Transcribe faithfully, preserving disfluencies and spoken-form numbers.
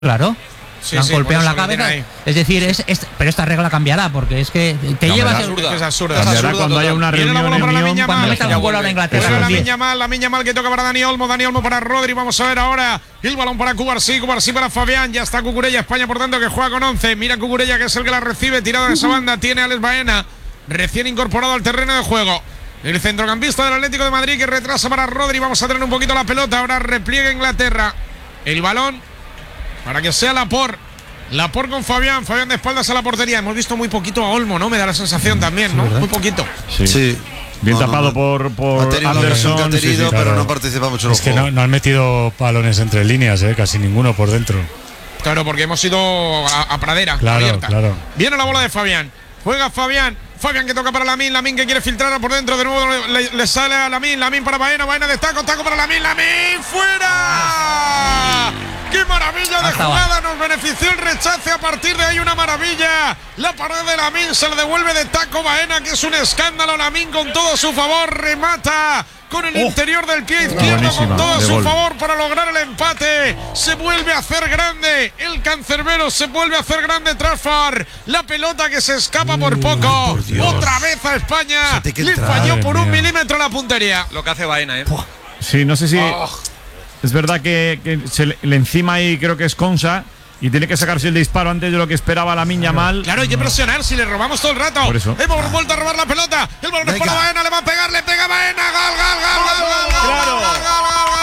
Claro. Sí, le han sí, golpeado en la por eso lo cabeza. tiene ahí. Es decir, es, es, pero esta regla cambiará, porque es que te No, llevas. es el- absurda. Es absurda. Es Cambiará absurda cuando haya total. una Viene la reunión bola en para la Unión. Miña Cuando Mal. metan ya un gol vuelve. ahora Inglaterra. Juega la los diez. Miña Mal, la Miña Mal que toca para Dani Olmo, Dani Olmo para Rodri, vamos a ver ahora el balón para Cubarsí, Cubarsí para Fabián, ya está Cucurella, España por tanto que juega con once, mira Cucurella que es el que la recibe, tirado de esa banda, tiene a Alex Baena, recién incorporado al terreno de juego. El centrocampista del Atlético de Madrid que retrasa para Rodri, vamos a tener un poquito la pelota, ahora repliega Inglaterra, el balón para que sea Laporte. Laporte con Fabián, Fabián de espaldas a la portería. Hemos visto muy poquito a Olmo, ¿no? Me da la sensación también, ¿no? Muy poquito. Sí. Sí. Bien No, no, tapado no. por, por Ha tenido la ocasión que ha Anderson. sí, tenido, sí, pero claro. no participa mucho en el Es que juego. no, no han metido balones entre líneas, eh, casi ninguno por dentro. Claro, porque hemos ido a, a pradera Claro, abierta. claro. Viene la bola de Fabián. Juega Fabián. Fabián que toca para Lamine. Lamine que quiere filtrar por dentro. De nuevo le, le sale a Lamine. Lamine para Baena. Baena de taco. Taco para Lamine. Lamine fuera. ¡Qué maravilla de Hasta jugada! Nos benefició el rechace. A partir de ahí una maravilla. La parada de Lamine se le devuelve de taco Baena, que es un escándalo. Lamine con todo a su favor. Remata con el interior del pie izquierdo, Buenísima, con todo a de su gol. favor para lograr el empate. Se vuelve a hacer grande el cancerbero, se vuelve a hacer grande Trafford. La pelota que se escapa por poco. por Dios. Otra vez a España. Se te que Le entrar, falló madre por un mía. milímetro la puntería. Lo que hace Baena, ¿eh? Sí, no sé si. Oh. Es verdad que, que se le, le encima ahí creo que es Consa y tiene que sacarse el disparo antes de lo que esperaba la Miña Mal. Claro, hay que presionar si le robamos todo el rato. Por eso. Hemos vuelto a robar la pelota. El balón es Venga. para Baena, le va a pegar, le pega Baena. Gol, gol, gol, gol, gol, gol, gol, gol, gol, gol, gol.